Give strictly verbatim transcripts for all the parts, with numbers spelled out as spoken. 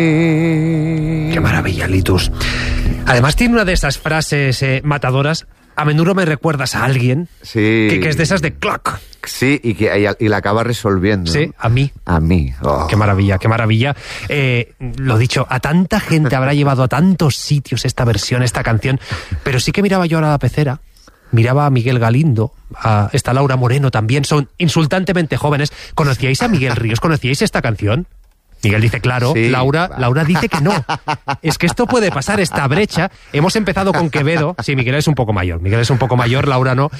Qué maravilla, Litus. Además tiene una de esas frases eh, matadoras. A menudo me recuerdas a alguien sí. que, que es de esas de clock. Sí, y que y, y la acaba resolviendo. Sí, a mí. A mí. Oh. Qué maravilla, qué maravilla. Eh, lo dicho, a tanta gente habrá llevado a tantos sitios esta versión, esta canción, pero sí que miraba yo ahora a la pecera, miraba a Miguel Galindo, a esta Laura Moreno también, son insultantemente jóvenes. ¿Conocíais a Miguel Ríos? ¿Conocíais esta canción? Miguel dice, claro, sí, Laura, Laura dice que no. Es que esto puede pasar, esta brecha. Hemos empezado con Quevedo. Sí, Miguel es un poco mayor. Miguel es un poco mayor, Laura no.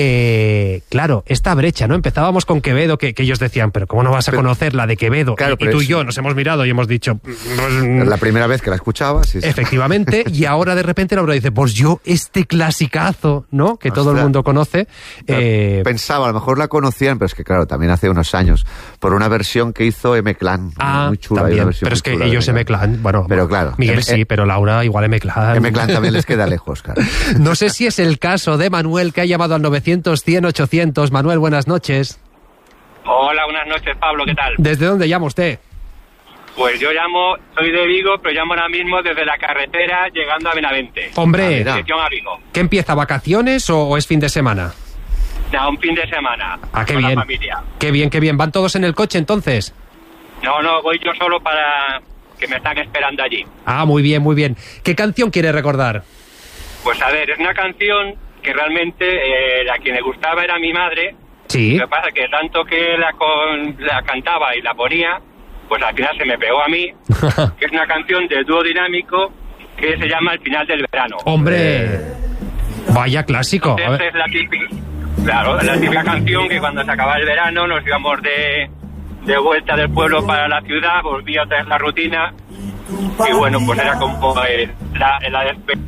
Eh, claro, esta brecha, ¿no? Empezábamos con Quevedo, que, que ellos decían, pero ¿cómo no vas a pero, conocer la de Quevedo? Claro, y, y tú y yo nos hemos mirado y hemos dicho... Pues, la primera vez que la escuchabas. Sí, sí. Efectivamente, y ahora de repente Laura dice, pues yo este clasicazo, ¿no? Que Ostras. todo el mundo conoce. Eh... Pensaba, a lo mejor la conocían, pero es que claro, también hace unos años, por una versión que hizo M-Clan. Ah, muy chula, también, pero es que ellos M-Clan, bueno, pero claro, Miguel M sí, pero Laura igual M-Clan. M-Clan también les queda lejos, claro. No sé si es el caso de Manuel, que ha llamado al novecientos, cien, ochocientos. Manuel, buenas noches. Hola, buenas noches, Pablo, ¿qué tal? ¿Desde dónde llama usted? Pues yo llamo, soy de Vigo, pero llamo ahora mismo desde la carretera llegando a Benavente. Hombre, a Vigo. ¿Qué empieza, vacaciones o, o es fin de semana? No, un fin de semana. Ah, qué con bien. La familia. Qué bien, qué bien. ¿Van todos en el coche entonces? No, no, voy yo solo para que me están esperando allí. Ah, muy bien, muy bien. ¿Qué canción quiere recordar? Pues a ver, es una canción que realmente eh, la que me gustaba era mi madre. Sí. Lo que pasa es que tanto que la, con, la cantaba y la ponía, pues al final se me pegó a mí, que es una canción de dúo dinámico que se llama El final del verano. ¡Hombre! Vaya clásico. Entonces es la típica, claro, la típica canción que cuando se acaba el verano nos íbamos de... de vuelta del pueblo para la ciudad, volvía otra vez la rutina y bueno, pues era como eh, la, la despedida.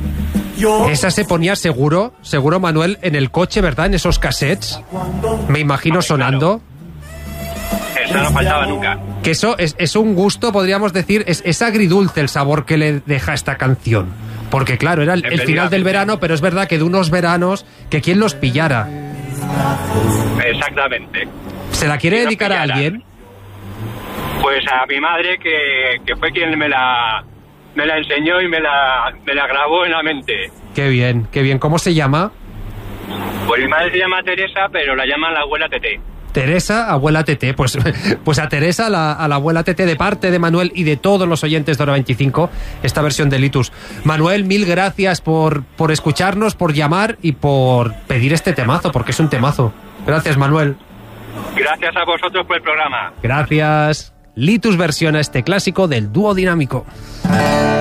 Esa se ponía seguro, seguro Manuel, en el coche, ¿verdad? En esos cassettes, me imagino sonando. Claro. Eso no faltaba nunca. Que eso es, es un gusto, podríamos decir, es, es agridulce el sabor que le deja esta canción. Porque claro, era el, el final del verano, pero es verdad que de unos veranos que quién los pillara. Exactamente. ¿Se la quiere dedicar a alguien? Pues a mi madre, que, que fue quien me la me la enseñó y me la, me la grabó en la mente. Qué bien, qué bien. ¿Cómo se llama? Pues mi madre se llama Teresa, pero la llaman la abuela Tete. Teresa, abuela Tete. Pues, pues a Teresa, la, a la abuela Tete, de parte de Manuel y de todos los oyentes de Hora veinticinco, esta versión de Litus. Manuel, mil gracias por, por escucharnos, por llamar y por pedir este temazo, porque es un temazo. Gracias, Manuel. Gracias a vosotros por el programa. Gracias. Litus versiona este clásico del dúo dinámico.